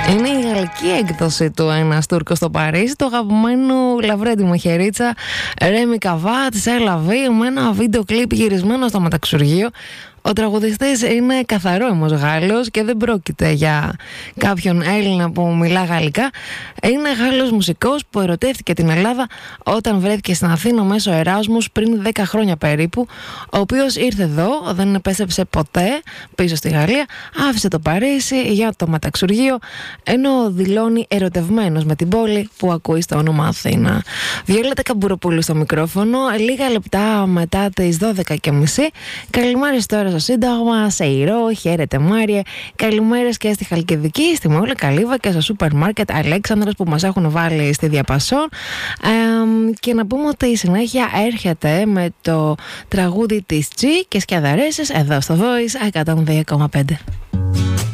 Είναι η γαλλική έκδοση του Ένας Τούρκος στο Παρίσι, το αγαπημένο Λαβρέντι Μαχαιρίτσα, Ρέμι Καβάτ, σε Λαβί, με ένα βίντεο κλιπ γυρισμένο στο μεταξουργείο. Ο τραγουδιστής είναι καθαρόμος Γάλλος και δεν πρόκειται για κάποιον Έλληνα που μιλά γαλλικά. Είναι Γάλλος μουσικός που ερωτεύτηκε την Ελλάδα όταν βρέθηκε στην Αθήνα μέσω Εράσμους πριν 10 χρόνια περίπου, ο οποίος ήρθε εδώ, δεν επέστρεψε ποτέ πίσω στη Γαλλία, άφησε το Παρίσι για το μεταξουργείο, ενώ δηλώνει ερωτευμένος με την πόλη που ακούει στο όνομα Αθήνα. Βιόλετα Καμπουροπούλου στο μικρόφωνο, λίγα λεπτά μετά τις 12:30. Καλημέρες τώρα στο Σύνταγμα, σε Ηρώ, χαίρετε Μάριε. Καλημέρες και στη Χαλκιδική, στη Μόλα Καλύβα και στο σούπερ μάρκετ Αλέξανδρος που μας έχουν βάλει στη διαπασόν. Και να πούμε ότι η συνέχεια έρχεται με το τραγούδι της G και Σκιαδαρέσης εδώ στο Voice 102,5.